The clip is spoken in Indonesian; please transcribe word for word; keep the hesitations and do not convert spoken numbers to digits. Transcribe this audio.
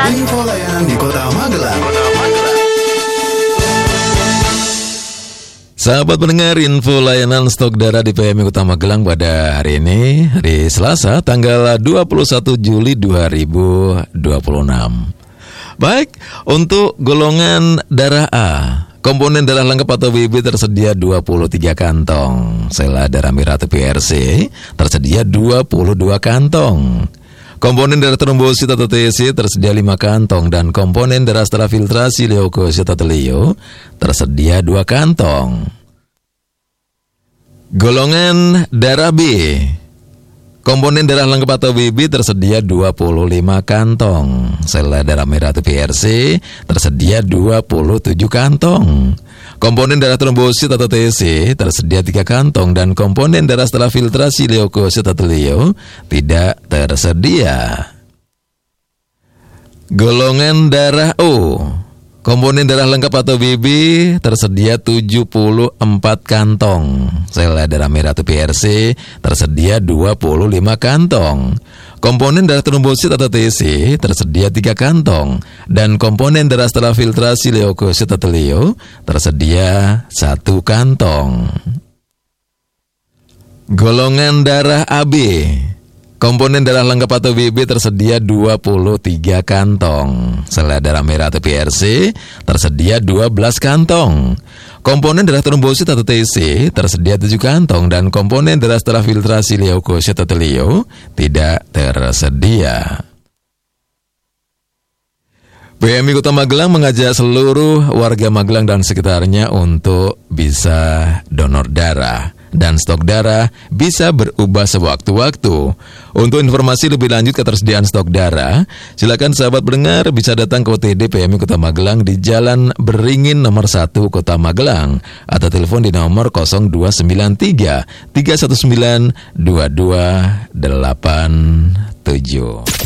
Info layanan di Kota Magelang. Sahabat pendengar, info layanan stok darah di P M I Kota Magelang pada hari ini, hari Selasa, tanggal dua puluh satu Juli dua ribu dua puluh enam. Baik, untuk golongan darah A, komponen darah lengkap atau B B tersedia dua puluh tiga kantong. Sela darah merah atau P R C tersedia dua puluh dua kantong. Komponen darah trombosit atau T C tersedia lima kantong. Dan komponen darah setelah filtrasi leukosit atau Leo tersedia dua kantong. Golongan darah B, komponen darah lengkap atau B B tersedia dua puluh lima kantong. Sel darah merah atau P R C tersedia dua puluh tujuh kantong. Komponen darah trombosit atau T C tersedia tiga kantong. Dan komponen darah setelah filtrasi leukosit atau Leo tidak tersedia. Golongan darah O, komponen darah lengkap atau B B tersedia tujuh puluh empat kantong. Sel darah merah atau P R C tersedia dua puluh lima kantong. Komponen darah trombosit atau T C tersedia tiga kantong. Dan komponen darah setelah filtrasi leukosit atau Leo tersedia satu kantong. Golongan darah A B, komponen darah lengkap atau B B tersedia dua puluh tiga kantong. Sel darah merah atau P R C tersedia dua belas kantong. Komponen darah trombosit atau T C tersedia tujuh kantong. Dan komponen darah setelah filtrasi leukosit atau Leo tidak tersedia. P M I Kota Magelang mengajak seluruh warga Magelang dan sekitarnya untuk bisa donor darah. Dan stok darah bisa berubah sewaktu-waktu. Untuk informasi lebih lanjut ketersediaan stok darah, silakan sahabat pendengar bisa datang ke O T D P M I Kota Magelang di Jalan Beringin nomor satu Kota Magelang, atau telepon di nomor nol dua sembilan tiga tiga satu sembilan dua dua delapan tujuh.